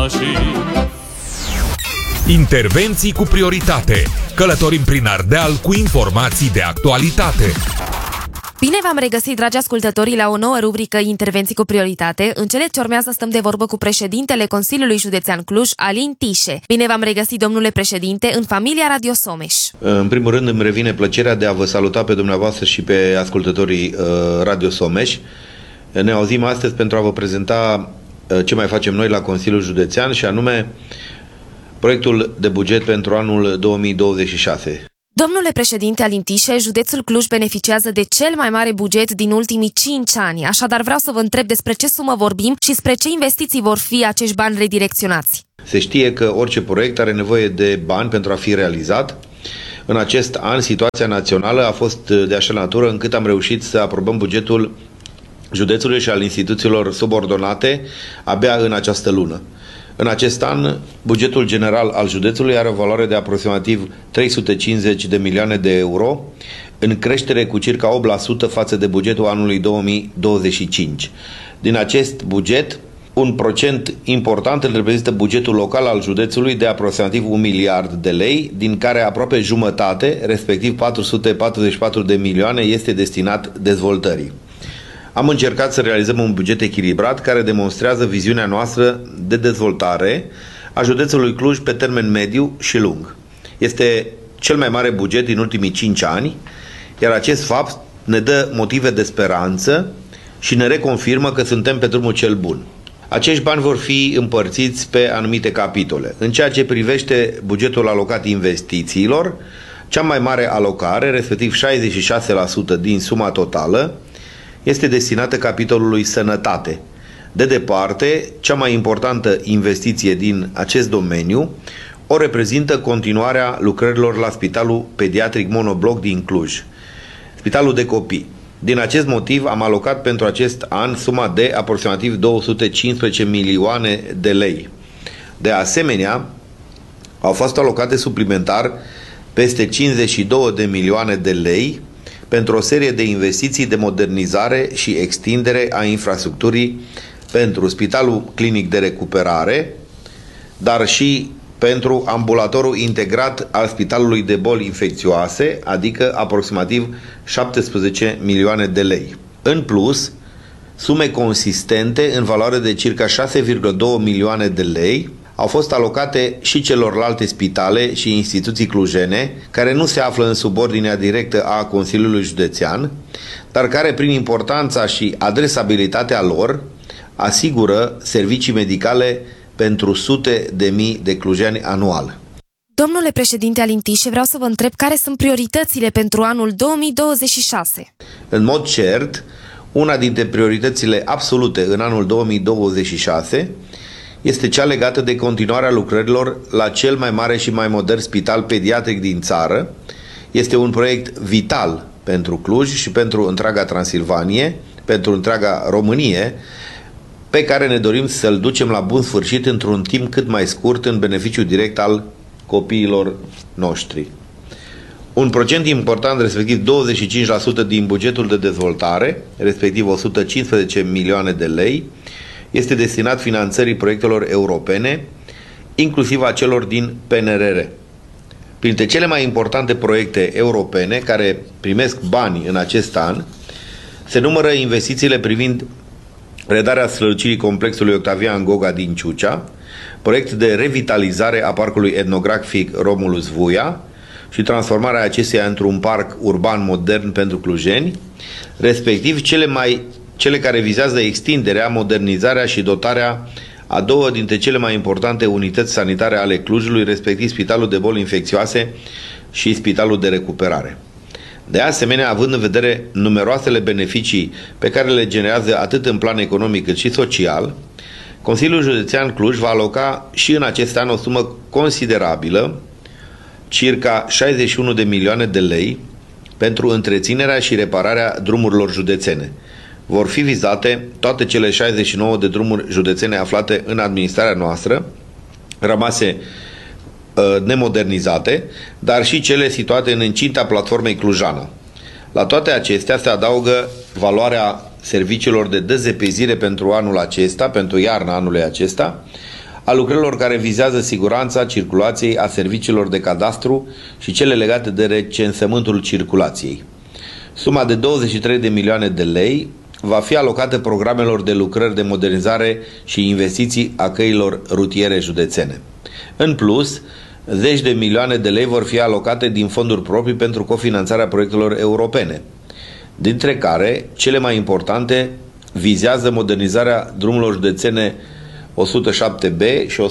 mașini. Intervenții cu prioritate. Călătorim prin Ardeal cu informații de actualitate. Bine v-am regăsit, dragi ascultători, la o nouă rubrică Intervenții cu prioritate. În cele ce urmează stăm de vorbă cu președintele Consiliului Județean Cluj, Alin Tișe. Bine v-am regăsit, domnule președinte, în familia Radio Someș. În primul rând îmi revine plăcerea de a vă saluta pe dumneavoastră și pe ascultătorii Radio Someș. Ne auzim astăzi pentru a vă prezenta ce mai facem noi la Consiliul Județean și anume proiectul de buget pentru anul 2026. Domnule președinte Alin Tișe, județul Cluj beneficiază de cel mai mare buget din ultimii 5 ani, așadar vreau să vă întreb despre ce sumă vorbim și spre ce investiții vor fi acești bani redirecționați. Se știe că orice proiect are nevoie de bani pentru a fi realizat. În acest an, situația națională a fost de așa natură încât am reușit să aprobăm bugetul județului și al instituțiilor subordonate abia în această lună. În acest an, bugetul general al județului are o valoare de aproximativ 350 de milioane de euro, în creștere cu circa 8% față de bugetul anului 2025. Din acest buget, un procent important îl reprezintă bugetul local al județului de aproximativ 1 miliard de lei, din care aproape jumătate, respectiv 444 de milioane, este destinat dezvoltării. Am încercat să realizăm un buget echilibrat care demonstrează viziunea noastră de dezvoltare a județului Cluj pe termen mediu și lung. Este cel mai mare buget din ultimii 5 ani, iar acest fapt ne dă motive de speranță și ne reconfirmă că suntem pe drumul cel bun. Acești bani vor fi împărțiți pe anumite capitole. În ceea ce privește bugetul alocat investițiilor, cea mai mare alocare, respectiv 66% din suma totală, este destinată capitolului sănătate. De departe, cea mai importantă investiție din acest domeniu o reprezintă continuarea lucrărilor la Spitalul Pediatric Monobloc din Cluj, Spitalul de Copii. Din acest motiv am alocat pentru acest an suma de aproximativ 215 milioane de lei. De asemenea, au fost alocate suplimentar peste 52 de milioane de lei pentru o serie de investiții de modernizare și extindere a infrastructurii pentru Spitalul Clinic de Recuperare, dar și pentru ambulatorul integrat al Spitalului de Boli Infecțioase, adică aproximativ 17 milioane de lei. În plus, sume consistente în valoare de circa 6,2 milioane de lei au fost alocate și celorlalte spitale și instituții clujene care nu se află în subordinea directă a Consiliului Județean, dar care prin importanța și adresabilitatea lor asigură servicii medicale pentru sute de mii de clujeni anual. Domnule președinte Alin Tișe, vreau să vă întreb care sunt prioritățile pentru anul 2026. În mod cert, una dintre prioritățile absolute în anul 2026 este cea legată de continuarea lucrărilor la cel mai mare și mai modern spital pediatric din țară. Este un proiect vital pentru Cluj și pentru întreaga Transilvanie, pentru întreaga Românie, pe care ne dorim să-l ducem la bun sfârșit într-un timp cât mai scurt în beneficiu direct al copiilor noștri. Un procent important, respectiv 25% din bugetul de dezvoltare, respectiv 115 milioane de lei, este destinat finanțării proiectelor europene, inclusiv a celor din PNRR. Printre cele mai importante proiecte europene care primesc bani în acest an, se numără investițiile privind redarea strălucirii complexului Octavian Goga din Ciucea, proiect de revitalizare a parcului etnografic Romulus Vuia și transformarea acestuia într-un parc urban modern pentru clujeni, respectiv cele care vizează extinderea, modernizarea și dotarea a două dintre cele mai importante unități sanitare ale Clujului, respectiv Spitalul de Boli Infecțioase și Spitalul de Recuperare. De asemenea, având în vedere numeroasele beneficii pe care le generează atât în plan economic cât și social, Consiliul Județean Cluj va aloca și în acest an o sumă considerabilă, circa 61 de milioane de lei, pentru întreținerea și repararea drumurilor județene. Vor fi vizate toate cele 69 de drumuri județene aflate în administrarea noastră, rămase nemodernizate, dar și cele situate în incinta platformei Clujană. La toate acestea se adaugă valoarea serviciilor de dezepezire pentru anul acesta, pentru iarna anului acesta, a lucrărilor care vizează siguranța circulației, a serviciilor de cadastru și cele legate de recensământul circulației. Suma de 23 de milioane de lei va fi alocată programelor de lucrări de modernizare și investiții a căilor rutiere județene. În plus, zeci de milioane de lei vor fi alocate din fonduri proprii pentru cofinanțarea proiectelor europene, dintre care cele mai importante vizează modernizarea drumurilor județene 107B și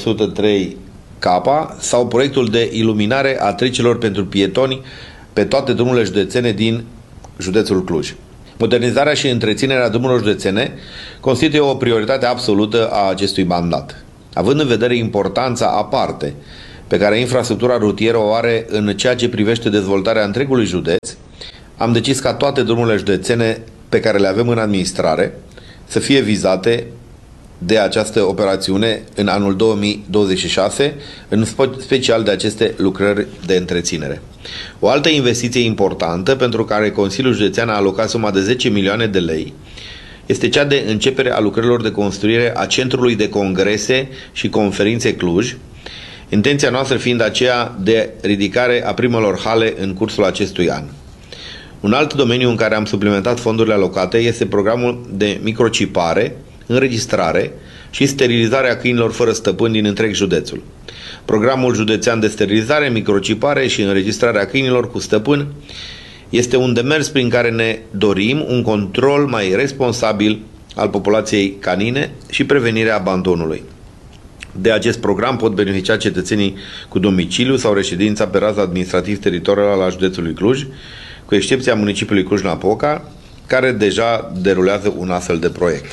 103K sau proiectul de iluminare a trecerilor pentru pietoni pe toate drumurile județene din județul Cluj. Modernizarea și întreținerea drumurilor județene constituie o prioritate absolută a acestui mandat. Având în vedere importanța aparte pe care infrastructura rutieră o are în ceea ce privește dezvoltarea întregului județ, am decis ca toate drumurile județene pe care le avem în administrare să fie vizate de această operațiune în anul 2026, în special de aceste lucrări de întreținere. O altă investiție importantă pentru care Consiliul Județean a alocat suma de 10 milioane de lei este cea de începere a lucrărilor de construire a Centrului de Congrese și Conferințe Cluj, intenția noastră fiind aceea de ridicare a primelor hale în cursul acestui an. Un alt domeniu în care am suplimentat fondurile alocate este programul de microcipare, înregistrare și sterilizare a câinilor fără stăpân din întreg județul. Programul județean de sterilizare, microcipare și înregistrare a câinilor cu stăpân este un demers prin care ne dorim un control mai responsabil al populației canine și prevenirea abandonului. De acest program pot beneficia cetățenii cu domiciliu sau reședința pe raza administrativ-teritorială a județului Cluj, cu excepția municipiului Cluj-Napoca, care deja derulează un astfel de proiect.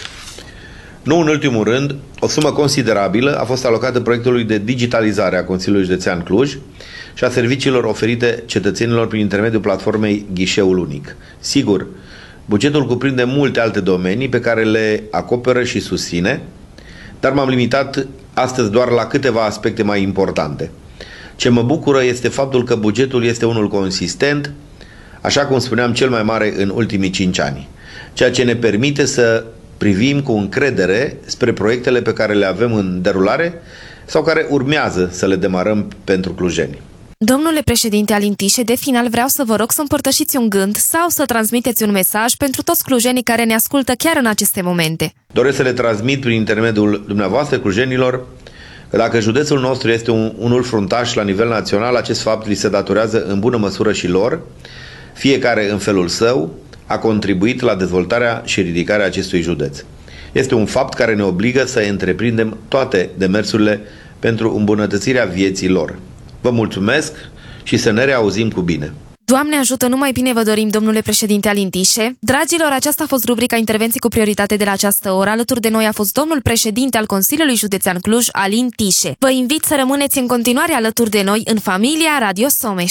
Nu în ultimul rând, o sumă considerabilă a fost alocată proiectului de digitalizare a Consiliului Județean Cluj și a serviciilor oferite cetățenilor prin intermediul platformei Ghișeul Unic. Sigur, bugetul cuprinde multe alte domenii pe care le acoperă și susține, dar m-am limitat astăzi doar la câteva aspecte mai importante. Ce mă bucură este faptul că bugetul este unul consistent, așa cum spuneam, cel mai mare în ultimii 5 ani, ceea ce ne permite să privim cu încredere spre proiectele pe care le avem în derulare sau care urmează să le demarăm pentru clujeni. Domnule președinte Alin Tișe, de final vreau să vă rog să împărtășiți un gând sau să transmiteți un mesaj pentru toți clujenii care ne ascultă chiar în aceste momente. Doresc să le transmit prin intermediul dumneavoastră, clujenilor, că dacă județul nostru este unul fruntaș la nivel național, acest fapt li se datorează în bună măsură și lor, fiecare în felul său a contribuit la dezvoltarea și ridicarea acestui județ. Este un fapt care ne obligă să întreprindem toate demersurile pentru îmbunătățirea vieții lor. Vă mulțumesc și să ne reauzim cu bine! Doamne ajută, numai bine vă dorim, domnule președinte Alin Tișe. Dragilor, aceasta a fost rubrica Intervenții cu prioritate de la această oră. Alături de noi a fost domnul președinte al Consiliului Județean Cluj, Alin Tișe. Vă invit să rămâneți în continuare alături de noi în familia Radio Someș.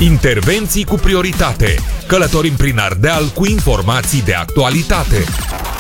Intervenții cu prioritate. Călătorim prin Ardeal cu informații de actualitate.